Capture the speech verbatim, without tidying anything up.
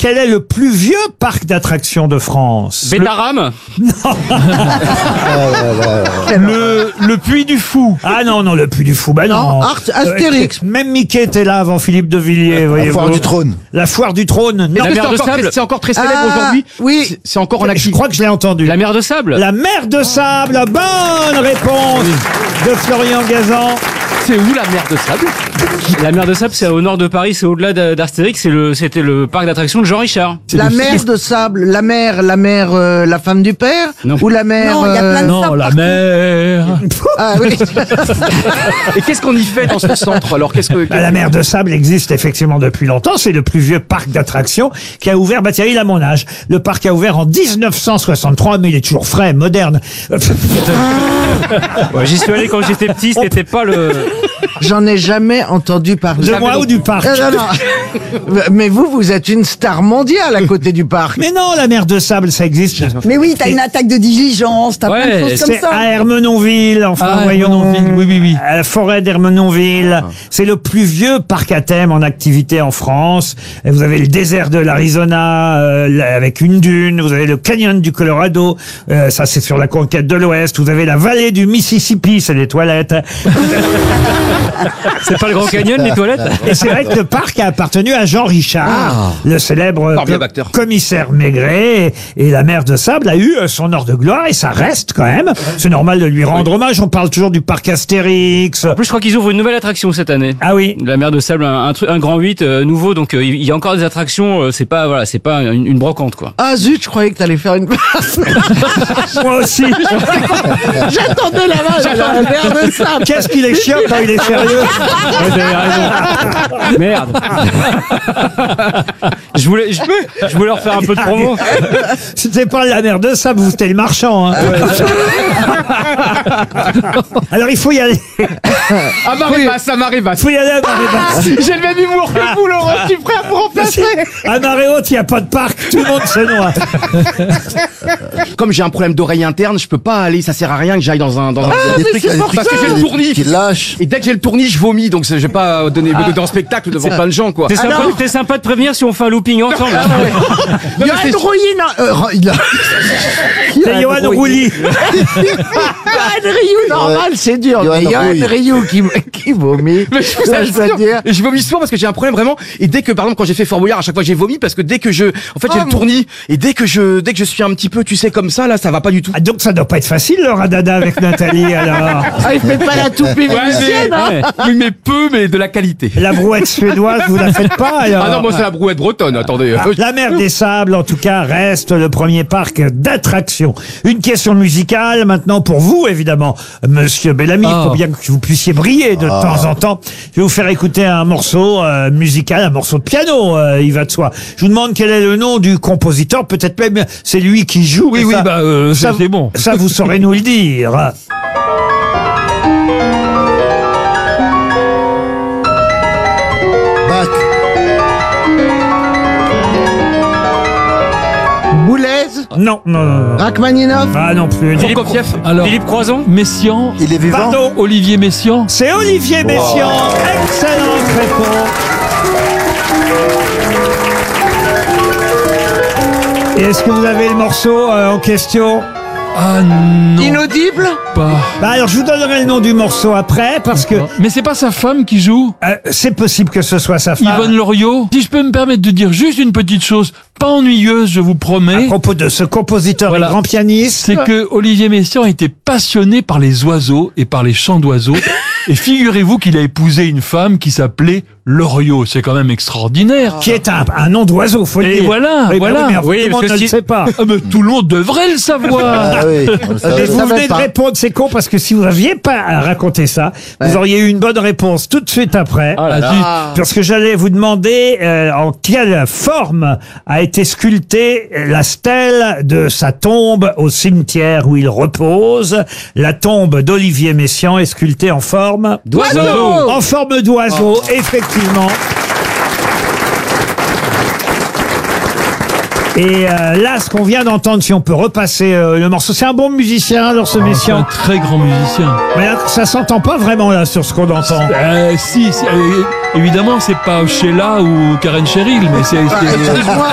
quel est le plus vieux parc d'attractions de France? Bétaram. Le, le Puy du Fou. Ah non, non, le Puy du Fou, bah non. Non, Art- Astérix. Euh, Même Mickey était là avant Philippe de Villiers, La voyez-vous. foire du trône. La foire du trône. Non, La mais mer c'est de encore sable, très- c'est encore très célèbre Ah, aujourd'hui. oui. C'est- C'est encore en Je activité. crois que je l'ai entendu. La mer de sable. La mer de sable, bonne réponse de Florian Gazan. C'est où la mer de sable? La mer de sable, c'est au nord de Paris, c'est au-delà d'A- d'Astérix, c'est le, c'était le parc d'attractions de Jean Richard. La mère de sable, la mère, la mère, euh, la femme du père, Non. ou la mère. Non, il y a plein de Non, sables la partout. mer. Ah oui. Et qu'est-ce qu'on y fait dans ce centre alors? Qu'est-ce que Bah, la mer de sable existe effectivement depuis longtemps. C'est le plus vieux parc d'attractions qui a ouvert, bah tiens, il a mon âge. Le parc a ouvert en dix-neuf cent soixante-trois, mais il est toujours frais, moderne. Ouais, j'y suis allé quand j'étais petit, c'était pas le. J'en ai jamais entendu parler. De moi ou du parc? Non, non, non. Mais vous, vous êtes une star mondiale à côté du parc. Mais non, la mer de sable, ça existe. Mais oui, t'as une attaque de diligence, t'as plein Ouais, de choses comme C'est ça. à Hermenonville, enfin, Ah, voyons. Hermenonville, oui, oui, oui. À la forêt d'Hermenonville. C'est le plus vieux parc à thème en activité en France. Et vous avez le désert de l'Arizona, euh, là, avec une dune. Vous avez le canyon du Colorado. Euh, ça, c'est sur la conquête de l'Ouest. Vous avez la vallée du Mississippi, c'est des toilettes. C'est pas le Grand Canyon, les toilettes? Et c'est vrai que le parc a appartenu à Jean Richard, le célèbre Fort bien co- acteur. commissaire Maigret. Et, et la mer de sable a eu euh, son heure de gloire et ça reste quand même. C'est normal de lui rendre hommage. On parle toujours du parc Astérix. En plus, je crois qu'ils ouvrent une nouvelle attraction cette année. Ah oui. La mer de sable, un, un, truc, un grand huit euh, nouveau, donc euh, il y a encore des attractions. euh, c'est pas voilà, c'est pas une, une brocante quoi. Ah zut, je croyais que t'allais faire une place. Moi aussi. J'attendais la vache, la mer de sable. Qu'est-ce qu'il est chiant quand il est sérieux. Ouais, vous avez raison. Merde. je voulais, je, je voulais leur faire un peu de promo. C'était pas la mer de sable, vous c'était le marchand. Hein. Alors il faut y aller. Ah Maribas, ça Maribas. Il faut y aller à marée basse. J'ai le même humour que vous, Laurent. Tu es prêt à me remplacer? À marée haute, il n'y a pas de parc. Tout le monde se noie. Comme j'ai un problème d'oreille interne, je peux pas aller, ça sert à rien que j'aille dans un, dans un... Il y a des trucs, il y a des trucs Parce que j'ai le qui- tournis. qui lâchent. Et dès que j'ai le tournis, je vomis, donc je vais pas donner me donner en spectacle devant plein de gens, quoi. T'es sympa, t'es sympa de prévenir si on fait un looping ensemble. hein. Il y a une rouilline. Euh, il a- C'est Johan Rouly. Johan Rioux, normal, c'est dur. Johan Mais Johan Rouille. Rioux qui, qui vomit. Mais je, vous Ça, je dois assure, dire. je vomis souvent parce que j'ai un problème vraiment. Et dès que, par exemple, quand j'ai fait Fort Boyard, à chaque fois j'ai vomi parce que dès que je, en fait, j'ai Ah, le tournis. Et dès que je, dès que je suis un petit peu, tu sais, comme ça, là, ça va pas du tout. Ah, donc ça doit pas être facile le radada avec Nathalie alors. Ah, il fait pas la toupie vénitienne, hein. Ouais. Oui, mais peu, mais de la qualité. La brouette suédoise, vous la faites pas alors. Ah non, moi c'est la brouette bretonne, attendez. Ah, la mer des Sables, en tout cas, reste le premier parc d'attractions. Une question musicale maintenant pour vous, évidemment, Monsieur Bellamy. Il Ah. faut bien que vous puissiez briller de temps en temps. Je vais vous faire écouter un morceau euh, musical, un morceau de piano, euh, il va de soi. Je vous demande quel est le nom du compositeur. Peut-être même c'est lui qui joue. Oui, mais oui, ça- bah, euh, ça, c'est c'est bon. Ça, vous saurez nous le dire. Bach. Boulez, Non, non, non, non. Rachmaninoff. Ah non plus. Philippe, Alors, Philippe Croison. Messiaen, Il est vivant. Pardon. Olivier Messiaen. C'est Olivier Messiaen. Excellente réponse. Et est-ce que vous avez le morceau euh, en question? Ah non, Inaudible. pas. Bah alors je vous donnerai le nom du morceau après parce que Mais c'est pas sa femme qui joue, euh, c'est possible que ce soit sa femme. Yvonne Loriot. Si je peux me permettre de dire juste une petite chose, pas ennuyeuse, je vous À promets, propos de ce compositeur Voilà. et grand pianiste. c'est que Olivier Messiaen était passionné par les oiseaux et par les chants d'oiseaux. Et figurez-vous qu'il a épousé une femme qui s'appelait Loriot. C'est quand même extraordinaire. Qui est un, un nom d'oiseau, faut le Et dire. voilà, Oui, bah voilà. oui, mais Oui, tout le parce monde que ne si- le sait pas. Ah, mais tout le monde devrait le savoir. Ah oui, on le savait. Et vous savais venez de pas. répondre, c'est con parce que si vous n'aviez pas raconté ça, vous auriez eu une bonne réponse tout de suite après. Ah, zut. Parce que j'allais vous demander euh, en quelle forme a été sculptée la stèle de sa tombe au cimetière où il repose. La tombe d'Olivier Messiaen est sculptée en forme D'oiseau. en forme d'oiseau, effectivement. Et euh, là, ce qu'on vient d'entendre, si on peut repasser euh, le morceau, c'est un bon musicien, alors ce C'est un Messiaen. très grand musicien. Mais là, ça s'entend pas vraiment là sur ce qu'on entend. Euh, si, c'est- euh, évidemment, c'est pas Sheila ou Karen Cheryl, mais c'est. c'est- Excuse-moi,